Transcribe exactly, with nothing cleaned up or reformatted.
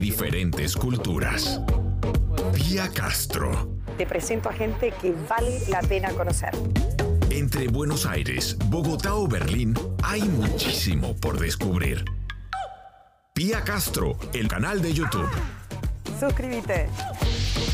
diferentes culturas. Pía Castro. Te presento a gente que vale la pena conocer. Entre Buenos Aires, Bogotá o Berlín, hay muchísimo por descubrir. Pía Castro, el canal de YouTube. Suscríbete.